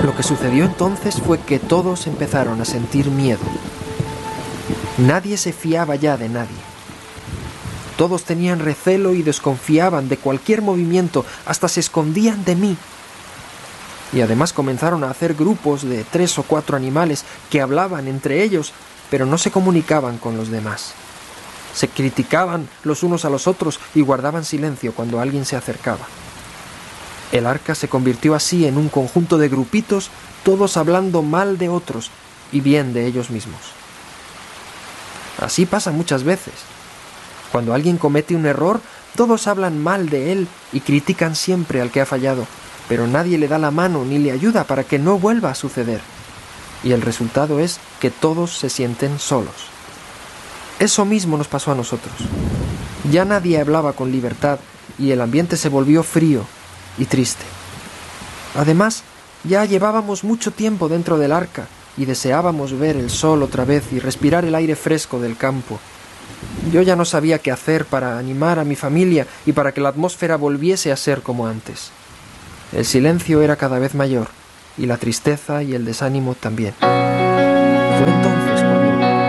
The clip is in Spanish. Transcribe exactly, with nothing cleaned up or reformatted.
Lo que sucedió entonces fue que todos empezaron a sentir miedo. Nadie se fiaba ya de nadie. Todos tenían recelo y desconfiaban de cualquier movimiento, hasta se escondían de mí. Y además comenzaron a hacer grupos de tres o cuatro animales que hablaban entre ellos, pero no se comunicaban con los demás. Se criticaban los unos a los otros y guardaban silencio cuando alguien se acercaba. El arca se convirtió así en un conjunto de grupitos, todos hablando mal de otros y bien de ellos mismos. Así pasa muchas veces. Cuando alguien comete un error, todos hablan mal de él y critican siempre al que ha fallado, pero nadie le da la mano ni le ayuda para que no vuelva a suceder. Y el resultado es que todos se sienten solos. Eso mismo nos pasó a nosotros. Ya nadie hablaba con libertad y el ambiente se volvió frío y triste. Además, ya llevábamos mucho tiempo dentro del arca y deseábamos ver el sol otra vez y respirar el aire fresco del campo. Yo ya no sabía qué hacer para animar a mi familia y para que la atmósfera volviese a ser como antes. El silencio era cada vez mayor y la tristeza y el desánimo también.